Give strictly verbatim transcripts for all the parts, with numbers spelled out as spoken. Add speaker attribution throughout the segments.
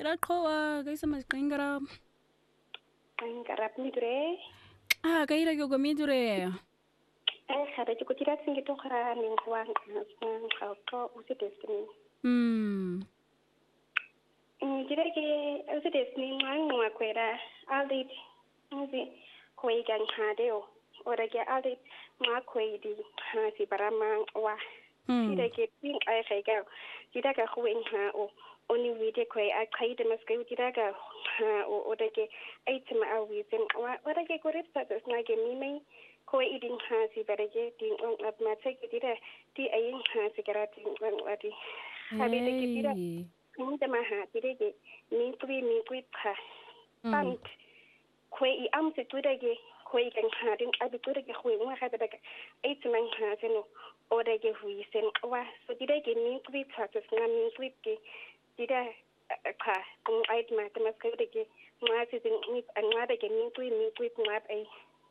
Speaker 1: Kira qoa kaisa mas kingara.
Speaker 2: Kingara midure.
Speaker 1: Ah, kaira kyo midure.
Speaker 2: Eh, kada cukup tidak sing gitu kara mingguan nang kau usi destiny.
Speaker 1: Hmm.
Speaker 2: Jadi ke usi destiny mang ngwa kwera aldit usi koi gang hadeo. Ora ke aldit ngwa koi di ha si baramang wa. Jadi ke ping ai kai ga. Jadi ka khueng ha o oni wide koi a kai de mas kai jadi ka ha o ora ke ai tma a wi sen wa ora ke korep sa na ke mi mai ko idin ha si barage din on ab ma take dira ti ayin ha si karati on wati habi de ke dira mun da ma ha dire ge min kwi min kwi pa tant ko i am se tu de ge ko i kan ha din abi tu de ge ko wa ha da ai tman ha se no o de ge hui sen wa so dire ge min kwi pa so na min kwi ge dira ka kun ai ma ta mas ka de ge ma si din ni an wa de ge min kwi min kwi ma ai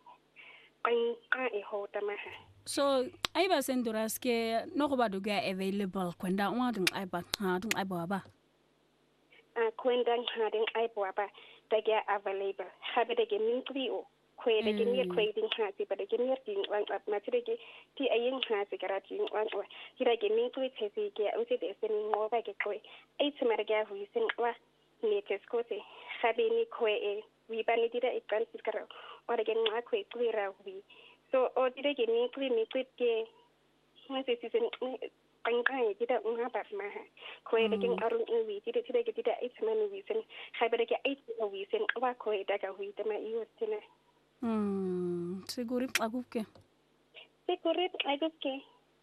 Speaker 1: So, I was in Duraske, no about to get available when that one I but hard I baba.
Speaker 2: Ah, when then hading I baba, they get available. Have it again, mean to quaid again, you're quaiding happy, but again, you're being one up maturity. Tea a young happy garaging one or did I get me to it? Says he get out it is any more like a quay. Eight America who is in what nature scoty. Happy ni quay. We banny did a fancy girl, or again, my quick clear out we. So, or did I get me clean me quick gay? Once it is an Pankai did a unhabat maha. Quay again, Arun we did it today, did eight man reason. Have it again eight a reason, or quay dagger with my ears dinner.
Speaker 1: Hmm, Sigurip Aguke.
Speaker 2: Sigurip Aguke.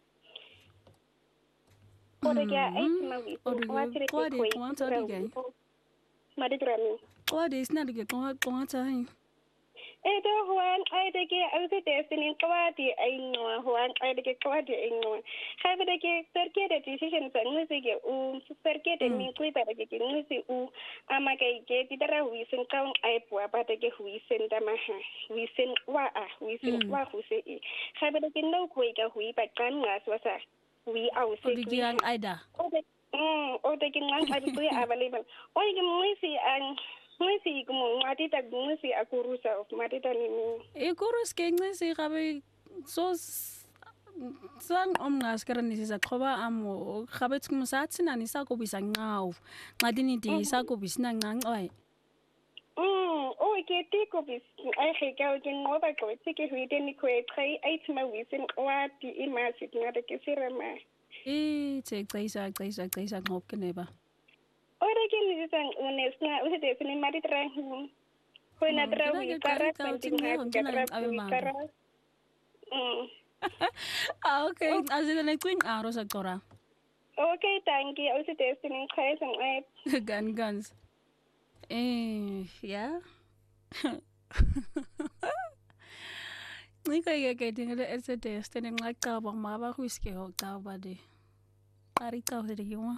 Speaker 2: Or again, eight man reason, what did it want again? Madigrami.
Speaker 1: What is not a good time?
Speaker 2: Edo Juan, I de get out the destiny, Kawadi, I know, Juan, I de get Kawadi, I know. Have it again, forget the decisions and music, um, forget the me, clip at the music, um, Amaka get the we send count, I poor, but I get we send them a we send wa, we send wa who say, have it again, no quake a we, but Gangas was a we out
Speaker 1: the young Ida.
Speaker 2: Oh, the, um, oh, the Gangas are available. Oh, you can see and. Ngisi kumu matita ngisi akurusa of matita ni
Speaker 1: ikurus ke ngisi gabe so sang omngas karani sisa qoba amo gabe tsumusatsi nani sakubisa ngawu ngadini di sakubisina nganqoy
Speaker 2: mm o ke tiko bis ai kheka ke ngoba ko tsike huite ni ko eqai aitma wisin wati imasi ngade ke sirama
Speaker 1: eh tseqisa qisa qisa ngopkeneba
Speaker 2: ora ke ni sang unesna use de sini mari trang ko na trawi kara penting kara kara mm
Speaker 1: ah okay azile na queen aro sa tora
Speaker 2: okay thank you use de sini khai sang ai
Speaker 1: gan guns eh yeah Nika ya ke tingale ese de stene ngaka ba maba huiske ho ka ba de ari ka ho de yuma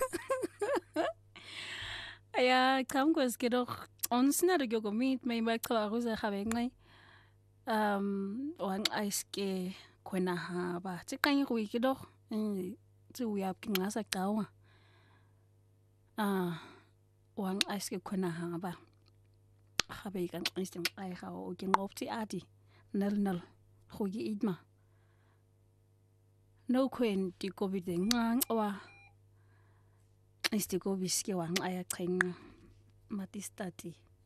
Speaker 1: Ja, kaum was geht doch uns na de go meet me ba kla go sa gabe ngai um wan aiske kwena ha ba tsikanye go ke doch tsi u ya ke ngasa kawa ah wan aiske kwena ha ba gabe ka instem ai ga o ke ngopti adi nal nal go ge idma no kwen di covid ngang wa Istiko biski wang aya keng matistati